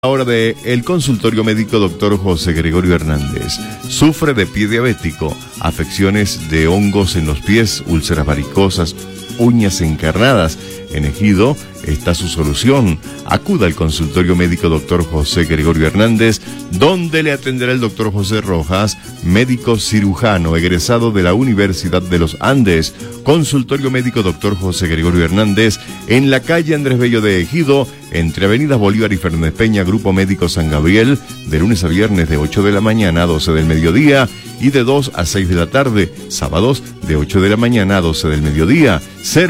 Ahora de el consultorio médico Dr. José Gregorio Hernández. Sufre de pie diabético, afecciones de hongos en los pies, úlceras varicosas, uñas encarnadas. En Ejido está su solución. Acuda al consultorio médico Dr. José Gregorio Hernández, donde le atenderá el Dr. José Rojas, médico cirujano egresado de la Universidad de los Andes. Consultorio médico Dr. José Gregorio Hernández, en la calle Andrés Bello de Ejido, entre Avenidas Bolívar y Fernández Peña. Grupo Médico San Gabriel, de lunes a viernes de 8 de la mañana a 12 del mediodía y de 2 a 6 de la tarde. Sábados de 8 de la mañana a 12 del mediodía.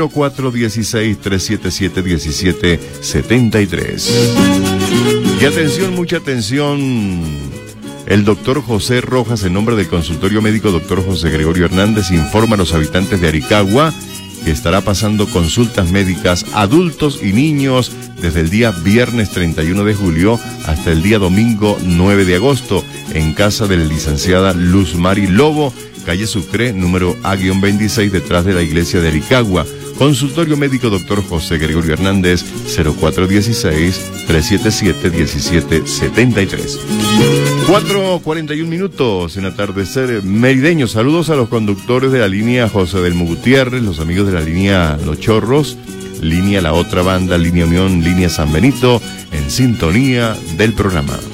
0416-377-1773. Y atención, mucha atención. El doctor José Rojas, en nombre del consultorio médico Dr. José Gregorio Hernández, informa a los habitantes de Aricagua que estará pasando consultas médicas a adultos y niños desde el día viernes 31 de julio hasta el día domingo 9 de agosto en casa de la licenciada Luz Mari Lobo, calle Sucre, número A-26, detrás de la iglesia de Aricagua. Consultorio médico Dr. José Gregorio Hernández, 0416-377-1773. 4:41 minutos en atardecer merideño. Saludos a los conductores de la línea José del Gutiérrez, los amigos de la línea Los Chorros, línea La Otra Banda, línea Unión, línea San Benito, en sintonía del programa.